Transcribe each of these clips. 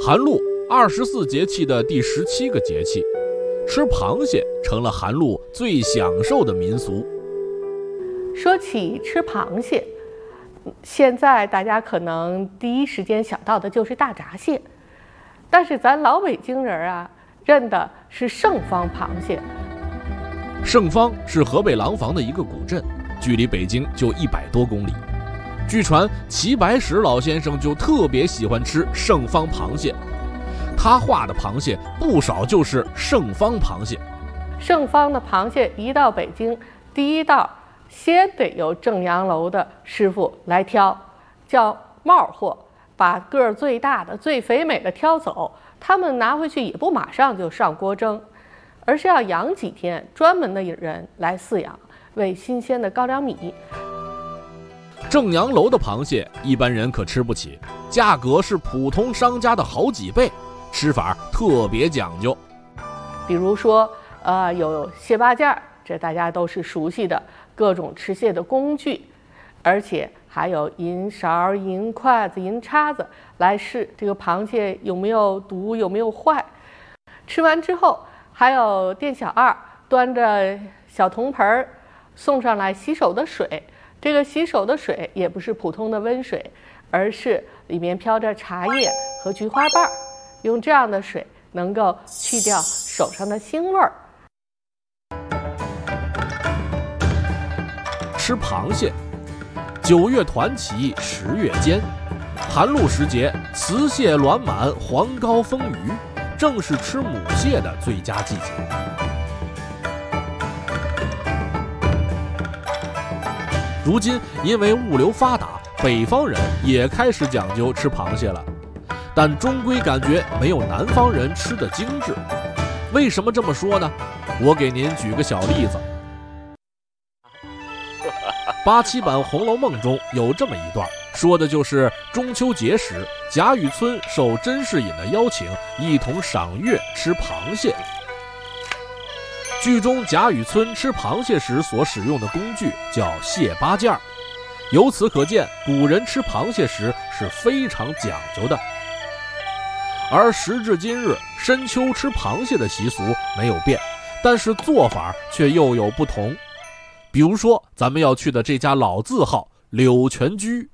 寒露24节气的第17个节气，吃螃蟹成了寒露最享受的民俗。 说起吃螃蟹，现在大家可能第一时间想到的就是大闸蟹，但是咱老北京人啊，认的是盛芳螃蟹。 盛芳是河北廊坊的一个古镇，距离北京就100多公里。据传齐白石老先生就特别喜欢吃盛芳螃蟹，他画的螃蟹不少就是盛芳螃蟹。 盛芳的螃蟹一到北京，第一道先得由正阳楼的师傅来挑，叫帽货，把个儿最大的、最肥美的挑走。他们拿回去也不马上就上锅蒸，而是要养几天，专门的人来饲养，喂新鲜的高粱米。 正阳楼的螃蟹一般人可吃不起，价格是普通商家的好几倍，吃法特别讲究。 比如说有蟹八件，这大家都是熟悉的各种吃蟹的工具，而且还有银勺、银筷子、银叉子来试这个螃蟹有没有毒，有没有坏。吃完之后还有店小二端着小铜盆送上来洗手的水，这个洗手的水也不是普通的温水，而是里面飘着茶叶和菊花瓣，用这样的水能够去掉手上的腥味儿。 吃螃蟹，9月团起10月间，寒露时节，雌蟹卵满，黄膏丰腴，正是吃母蟹的最佳季节。如今因为物流发达，北方人也开始讲究吃螃蟹了，但终归感觉没有南方人吃的精致。为什么这么说呢？我给您举个小例子。87版《红楼梦》中有这么一段，说的就是中秋节时，贾雨村受甄士隐的邀请，一同赏月吃螃蟹。剧中贾雨村吃螃蟹时所使用的工具叫蟹八件，由此可见古人吃螃蟹时是非常讲究的。而时至今日，深秋吃螃蟹的习俗没有变，但是做法却又有不同。比如说咱们要去的这家老字号柳泉居，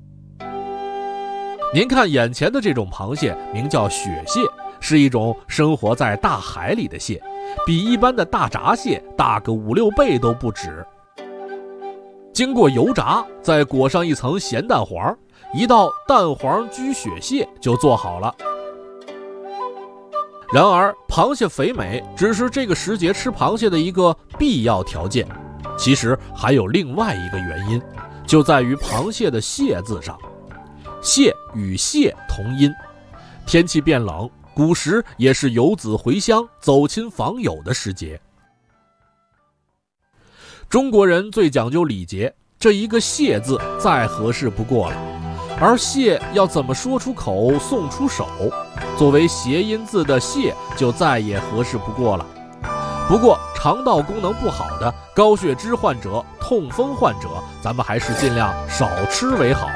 您看眼前的这种螃蟹名叫雪蟹，是一种生活在大海里的蟹，比一般的大闸蟹大个5、6倍都不止。经过油炸，再裹上一层咸蛋黄，一道蛋黄居雪蟹就做好了。然而螃蟹肥美只是这个时节吃螃蟹的一个必要条件，其实还有另外一个原因，就在于螃蟹的蟹字上。蟹与蟹同音，天气变冷，古时也是游子回乡走亲访友的时节。中国人最讲究礼节，这一个蟹字再合适不过了，而蟹要怎么说出口送出手，作为谐音字的蟹就再也合适不过了。不过肠道功能不好的高血脂患者、痛风患者，咱们还是尽量少吃为好。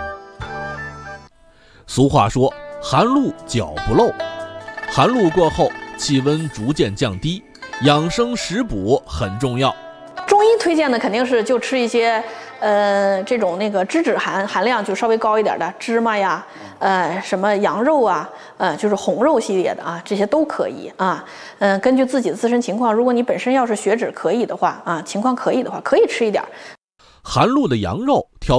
俗话说寒露脚不漏，寒露过后气温逐渐降低，养生食补很重要。 中医推荐的肯定是就吃一些这种脂质含量就稍微高一点的芝麻呀，什么羊肉啊，就是红肉系列的啊，这些都可以啊。根据自己的自身情况，如果你本身要是血脂可以的话啊，情况可以的话，可以吃一点。 寒露的羊肉挑